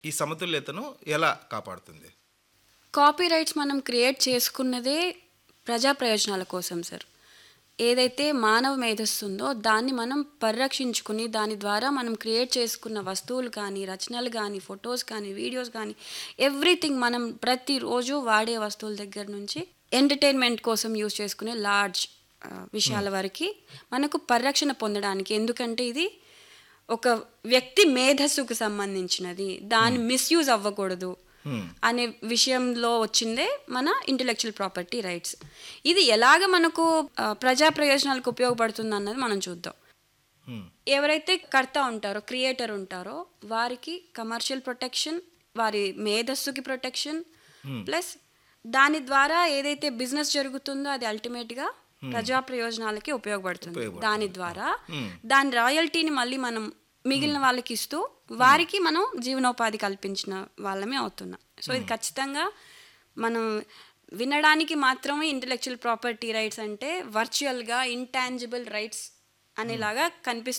ఈ సమతుల్యతను ఎలా కాపాడుతుంది? కాపీ రైట్స్ మనం క్రియేట్ చేసుకున్నదే ప్రజా ప్రయోజనాల కోసం సార్. ఏదైతే మానవ మేధస్సు ఉందో దాన్ని మనం పరిరక్షించుకుని దాని ద్వారా మనం క్రియేట్ చేసుకున్న వస్తువులు కానీ, రచనలు కానీ, ఫొటోస్ కానీ, వీడియోస్ కానీ ఎవ్రీథింగ్ మనం ప్రతిరోజు వాడే వస్తువుల దగ్గర నుంచి ఎంటర్టైన్మెంట్ కోసం యూజ్ చేసుకునే లార్జ్ విషయాల వరకు మనకు పరిరక్షణ పొందడానికి. ఎందుకంటే ఇది ఒక వ్యక్తి మేధస్సుకు సంబంధించినది, దాని మిస్యూజ్ అవ్వకూడదు అనే విషయంలో వచ్చిందే మన ఇంటెలెక్చువల్ ప్రాపర్టీ రైట్స్. ఇది ఎలాగ మనకు ప్రజా ప్రయోజనాలకు ఉపయోగపడుతుంది అన్నది మనం చూద్దాం. ఎవరైతే కర్త ఉంటారో, క్రియేటర్ ఉంటారో వారికి కమర్షియల్ ప్రొటెక్షన్, వారి మేధస్సుకి ప్రొటెక్షన్, ప్లస్ దాని ద్వారా ఏదైతే బిజినెస్ జరుగుతుందో అది అల్టిమేట్గా ప్రజా ప్రయోజనాలకి ఉపయోగపడుతుంది. దాని ద్వారా దాని రాయల్టీని మళ్ళీ మనం మిగిలిన వాళ్ళకి ఇస్తూ వారికి మనం జీవనోపాధి కల్పించిన వాళ్ళమే అవుతున్నాం. సో ఇది ఖచ్చితంగా మనం వినడానికి మాత్రమే ఇంటెలెక్చువల్ ప్రాపర్టీ రైట్స్ అంటే వర్చువల్గా ఇంటాంజిబుల్ రైట్స్ అనేలాగా కనిపిస్తుంది.